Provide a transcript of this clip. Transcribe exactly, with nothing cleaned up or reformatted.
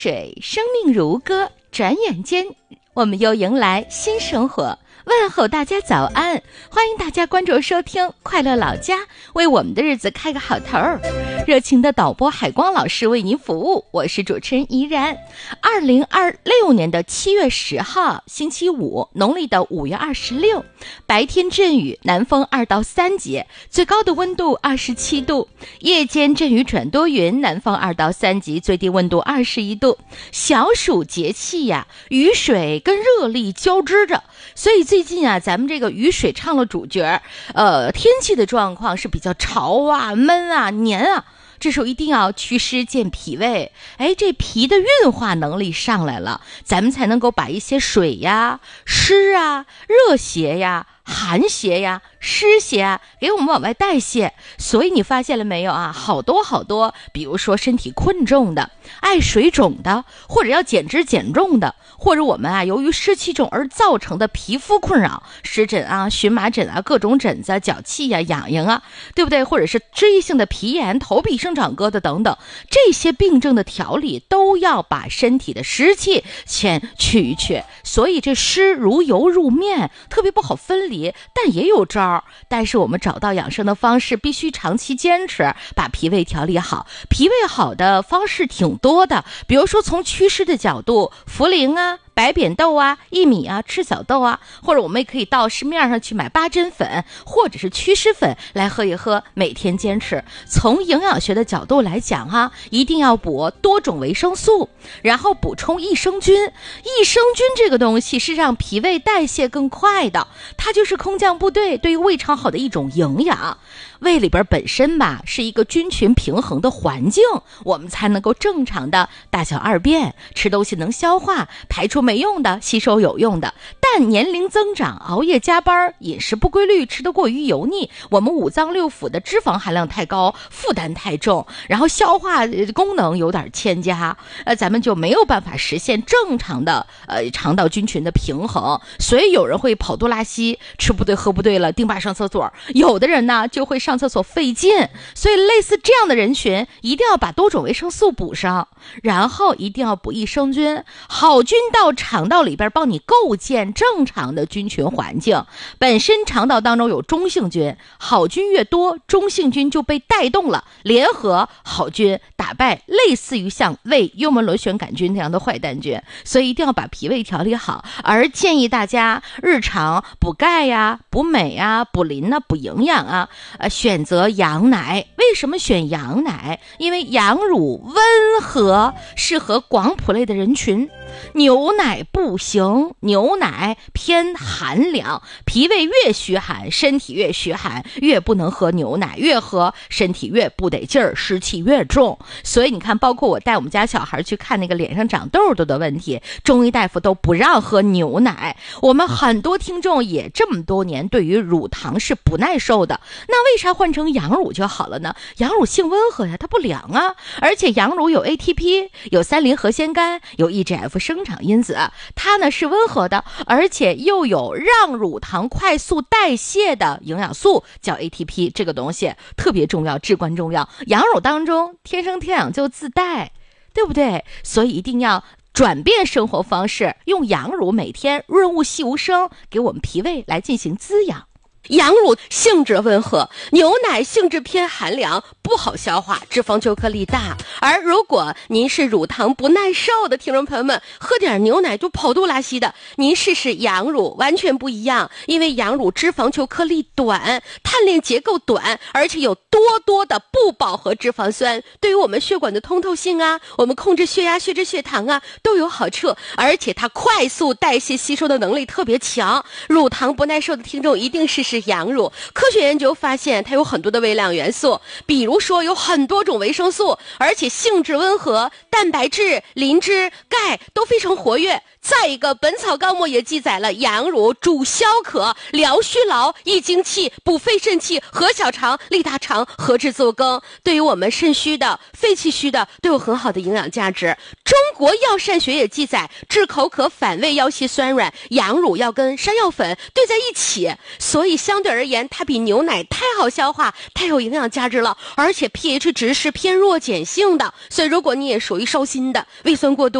水，生命如歌，转眼间我们又迎来新生活。问候大家早安，欢迎大家关注收听快乐老家，为我们的日子开个好头。热情的导播海光老师为您服务，我是主持人怡然。二零二六年的七月十号星期五，农历的五月二十六，白天阵雨，南风二到三级，最高的温度二十七度，夜间阵雨转多云，南风二到三级，最低温度二十一度。小暑节气呀，雨水跟热力交织着，所以最近啊，咱们这个雨水唱了主角，呃，天气的状况是比较潮啊、闷啊、黏啊，这时候一定要祛湿健脾胃，哎，这脾的运化能力上来了，咱们才能够把一些水呀、湿啊、热邪呀、寒邪呀、湿邪啊给我们往外代谢。所以你发现了没有啊，好多好多，比如说身体困重的、爱水肿的，或者要减脂减重的，或者我们啊由于湿气重而造成的皮肤困扰，湿疹啊、荨麻疹啊、各种疹子、脚气呀、痒痒啊，对不对？或者是脂溢性的皮炎、头皮生长疙瘩等等，这些病症的调理都要把身体的湿气先去一去。所以这湿如油入面，特别不好分离，但也有招。但是我们找到养生的方式，必须长期坚持，把脾胃调理好。脾胃好的方式挺多的，比如说从祛湿的角度，茯苓啊、白扁豆啊、薏米啊、赤小豆啊，或者我们也可以到市面上去买八珍粉或者是祛湿粉来喝一喝，每天坚持。从营养学的角度来讲哈，一定要补多种维生素，然后补充益生菌。益生菌这个东西是让脾胃代谢更快的，它就是空降部队对于胃肠好的一种营养。胃里边本身吧是一个菌群平衡的环境，我们才能够正常的大小二便，吃东西能消化，排出没用的，吸收有用的。但年龄增长，熬夜加班，饮食不规律，吃得过于油腻，我们五脏六腑的脂肪含量太高，负担太重，然后消化功能有点欠佳，呃，咱们就没有办法实现正常的呃肠道菌群的平衡。所以有人会跑肚拉稀，吃不对喝不对了，定吧上厕所；有的人呢就会上厕所费劲。所以类似这样的人群，一定要把多种维生素补上，然后一定要补益生菌。好菌到肠道里边帮你构建正常的菌群环境。本身肠道当中有中性菌，好菌越多，中性菌就被带动了，联合好菌打败类似于像胃幽门螺旋杆菌那样的坏蛋菌。所以一定要把脾胃调理好，而建议大家日常补钙呀、补镁呀、补磷啊、补营养啊，呃，选择羊奶。为什么选羊奶？因为羊乳温和，适合广谱类的人群。牛奶不行，牛奶偏寒凉，脾胃越虚寒，身体越虚寒，越不能喝牛奶，越喝身体越不得劲儿，湿气越重。所以你看，包括我带我们家小孩去看那个脸上长痘痘的问题，中医大夫都不让喝牛奶。我们很多听众也这么多年对于乳糖是不耐受的，那为啥换成羊乳就好了呢？羊乳性温和呀，它不凉啊，而且羊乳有 A T P， 有三磷核酰苷，有 E G F 生长因子，它呢是温和的，而且又有让乳糖快速代谢的营养素，叫 A T P， 这个东西特别重要，至关重要。羊乳当中天生天养就自带，对不对？所以一定要转变生活方式，用羊乳每天润物细无声，给我们脾胃来进行滋养。羊乳性质温和，牛奶性质偏寒凉，不好消化，脂肪球颗粒大。而如果您是乳糖不耐受的听众朋友们，喝点牛奶就跑肚拉稀的，您试试羊乳，完全不一样。因为羊乳脂肪球颗粒短，碳链结构短，而且有多多的不饱和脂肪酸，对于我们血管的通透性啊，我们控制血压、血脂、血糖啊都有好处。而且它快速代谢吸收的能力特别强，乳糖不耐受的听众一定试试羊乳。科学研究发现它有很多的微量元素，比如说有很多种维生素，而且性质温和，蛋白质、磷脂、钙都非常活跃。再一个，《本草纲目》也记载了羊乳主消渴、疗虚劳、益精气、补肺肾气、和小肠、利大肠、和治作羹，对于我们肾虚的、肺气虚的都有很好的营养价值。 中国药膳学也记载，治口渴、反胃、腰膝酸软，羊乳要跟山药粉兑在一起，所以相对而言，它比牛奶太好消化，太有营养价值了，而且 pH 值是偏弱碱性的，所以如果你也属于烧心的、胃酸过多